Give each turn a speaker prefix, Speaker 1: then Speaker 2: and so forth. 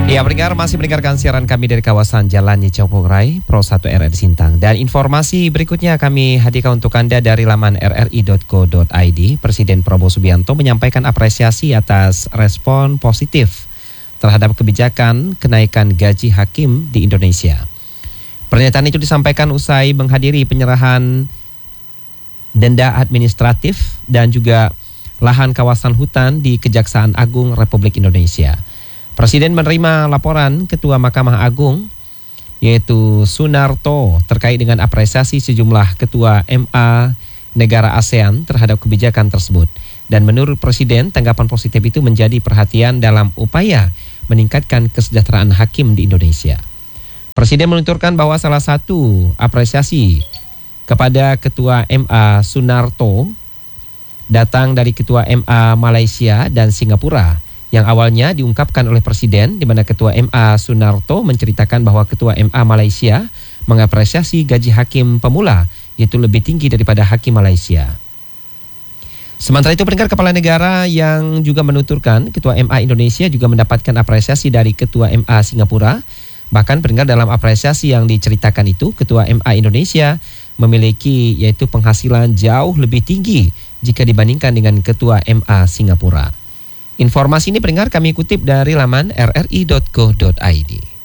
Speaker 1: Ya, pendengar masih mendengarkan siaran kami dari kawasan Jalan Cipung Rai, Pro 1 RRI Sintang. Dan informasi berikutnya kami hadirkan untuk Anda dari laman rri.co.id. Presiden Prabowo Subianto menyampaikan apresiasi atas respon positif terhadap kebijakan kenaikan gaji hakim di Indonesia. Pernyataan itu disampaikan usai menghadiri penyerahan denda administratif dan juga lahan kawasan hutan di Kejaksaan Agung Republik Indonesia. Presiden menerima laporan Ketua Mahkamah Agung yaitu Sunarto terkait dengan apresiasi sejumlah Ketua MA negara ASEAN terhadap kebijakan tersebut. Dan menurut Presiden, tanggapan positif itu menjadi perhatian dalam upaya meningkatkan kesejahteraan hakim di Indonesia. Presiden menuturkan bahwa salah satu apresiasi kepada Ketua MA Sunarto datang dari Ketua MA Malaysia dan Singapura yang awalnya diungkapkan oleh Presiden, di mana Ketua MA Sunarto menceritakan bahwa Ketua MA Malaysia mengapresiasi gaji hakim pemula yaitu lebih tinggi daripada hakim Malaysia. Sementara itu, pendengar, Kepala Negara yang juga menuturkan Ketua MA Indonesia juga mendapatkan apresiasi dari Ketua MA Singapura. Bahkan pendengar, dalam apresiasi yang diceritakan itu, Ketua MA Indonesia memiliki yaitu penghasilan jauh lebih tinggi jika dibandingkan dengan Ketua MA Singapura. Informasi ini pendengar kami kutip dari laman rri.co.id.